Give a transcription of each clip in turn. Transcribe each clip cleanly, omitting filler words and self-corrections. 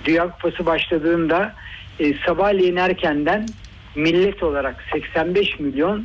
Dünya Kupası başladığında sabahleyin erkenden millet olarak 85 milyon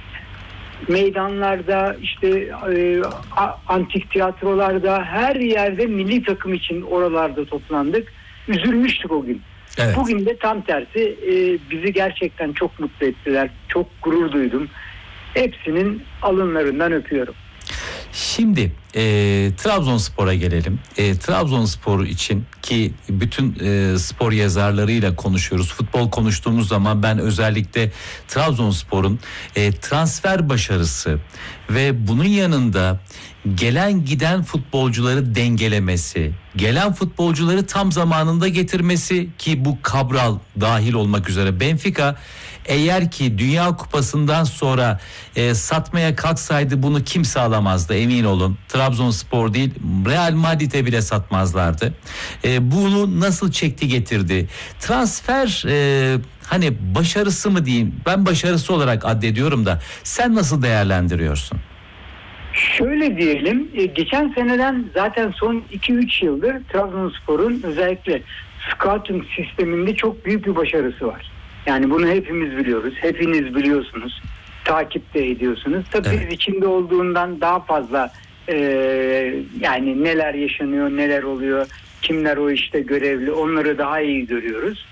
meydanlarda, işte antik tiyatrolarda, her yerde milli takım için oralarda toplandık. Üzülmüştük o gün. Evet. Bugün de tam tersi, bizi gerçekten çok mutlu ettiler. Çok gurur duydum. Hepsinin alınlarından öpüyorum. Şimdi Trabzonspor'a gelelim. Trabzonspor için ki bütün spor yazarlarıyla konuşuyoruz. Futbol konuştuğumuz zaman ben özellikle Trabzonspor'un transfer başarısı ve bunun yanında gelen giden futbolcuları dengelemesi, gelen futbolcuları tam zamanında getirmesi, ki bu Cabral dahil olmak üzere Benfica eğer ki Dünya Kupası'ndan sonra satmaya kalksaydı bunu kim sağlamazdı, emin olun. Trabzonspor değil, Real Madrid'e bile satmazlardı. Bunu nasıl çekti getirdi? Transfer hani başarısı mı diyeyim, ben başarısı olarak addediyorum da sen nasıl değerlendiriyorsun? Şöyle diyelim, geçen seneden zaten son 2-3 yıldır Trabzonspor'un özellikle scouting sisteminde çok büyük bir başarısı var. Yani bunu hepimiz biliyoruz, hepiniz biliyorsunuz, takip de ediyorsunuz. Tabii evet. Biz içinde olduğundan daha fazla yani neler yaşanıyor, neler oluyor, kimler o işte görevli, onları daha iyi görüyoruz.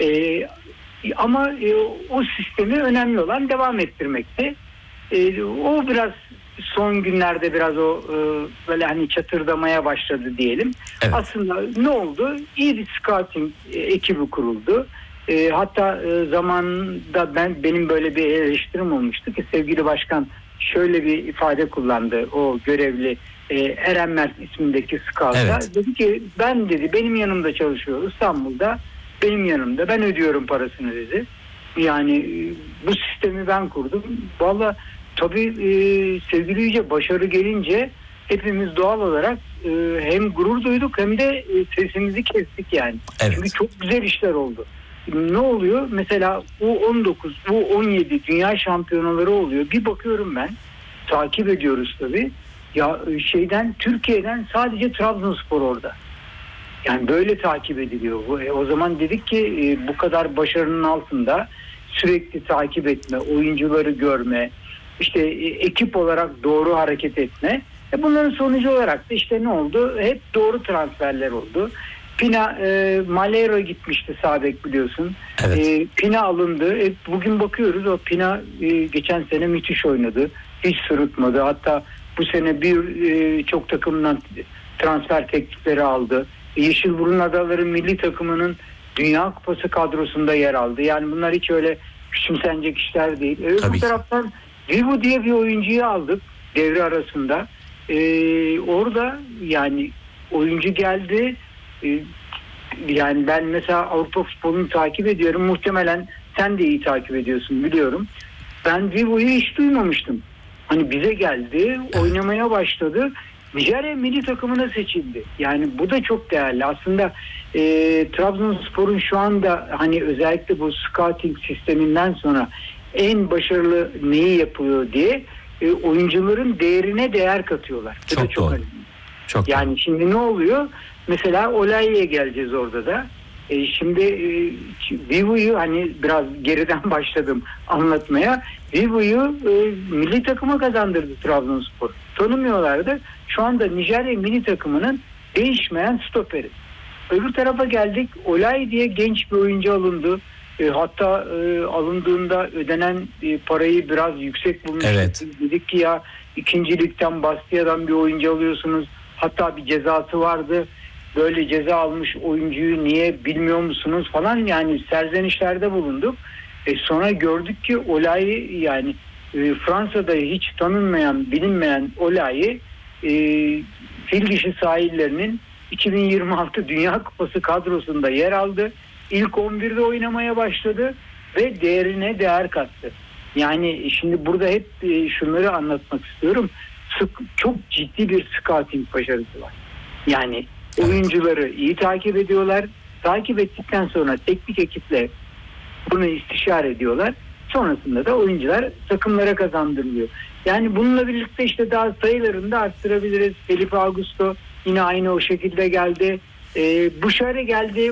Ama o sistemi önemli olan devam ettirmekte. O biraz son günlerde biraz böyle hani çatırdamaya başladı diyelim. Evet. Aslında ne oldu? İyi bir scouting ekibi kuruldu. Hatta zamanında benim böyle bir eleştirim olmuştu ki sevgili başkan şöyle bir ifade kullandı, o görevli Eren Mert ismindeki scout'a. Evet. Dedi ki benim yanımda çalışıyor İstanbul'da, benim yanımda, ben ödüyorum parasını dedi. Yani bu sistemi ben kurdum. Vallahi tabii sevgili Yüce, başarı gelince hepimiz doğal olarak hem gurur duyduk hem de sesimizi kestik yani. Evet. Çünkü çok güzel işler oldu. Ne oluyor? Mesela U19, U17 dünya şampiyonaları oluyor. Bir bakıyorum ben, takip ediyoruz tabii. Ya Türkiye'den sadece Trabzonspor orada. Yani böyle takip ediliyor. O zaman dedik ki bu kadar başarının altında sürekli takip etme, oyuncuları görme, işte ekip olarak doğru hareket etme. Bunların sonucu olarak da işte ne oldu? Hep doğru transferler oldu. Pina, Malero gitmişti sağ bek biliyorsun. Evet. Pina alındı. Bugün bakıyoruz, o Pina geçen sene müthiş oynadı. Hiç sırıtmadı. Hatta bu sene çok takımdan transfer teklifleri aldı. Yeşilburun Adaları milli takımının Dünya Kupası kadrosunda yer aldı. Yani bunlar hiç öyle küçümsenecek işler değil. Bu taraftan Vivo diye bir oyuncuyu aldık devre arasında. Orada yani oyuncu geldi. Yani ben mesela Avrupa futbolunu takip ediyorum. Muhtemelen sen de iyi takip ediyorsun, biliyorum. Ben Vivo'yu hiç duymamıştım. Hani bize geldi, oynamaya başladı. Nijerya milli takımına seçildi. Yani bu da çok değerli. Aslında Trabzonspor'un şu anda hani özellikle bu scouting sisteminden sonra en başarılı neyi yapıyor diye oyuncuların değerine değer katıyorlar. Bu çok da çok doğru. önemli. Çok yani doğru. Şimdi ne oluyor? Mesela Olayi'ye geleceğiz orada da. Şimdi Vivo'yu hani biraz geriden başladım anlatmaya. Vivo'yu milli takıma kazandırdı Trabzonspor. Tanımıyorlardı. Şu anda Nijerya milli takımının değişmeyen stoperi. Öbür tarafa geldik. Olayi diye genç bir oyuncu alındı. Hatta alındığında ödenen parayı biraz yüksek bulmuştuk. Evet. Dedik ki ya, 2. Lig'den Bastia'dan bir oyuncu alıyorsunuz. Hatta bir cezası vardı. Böyle ceza almış oyuncuyu niye bilmiyor musunuz falan, yani serzenişlerde bulunduk. Sonra gördük ki Olayi, yani Fransa'da hiç tanınmayan, bilinmeyen Olayi Fil Dişi sahillerinin 2026 Dünya Kupası kadrosunda yer aldı. İlk 11'de oynamaya başladı ve değerine değer kattı. Yani şimdi burada hep şunları anlatmak istiyorum. Çok ciddi bir scouting başarısı var. Yani oyuncuları iyi takip ediyorlar. Takip ettikten sonra teknik ekiple bunu istişare ediyorlar. Sonrasında da oyuncular takımlara kazandırılıyor. Yani bununla birlikte işte daha sayılarını da arttırabiliriz. Felipe Augusto yine aynı o şekilde geldi. Buşare geldi.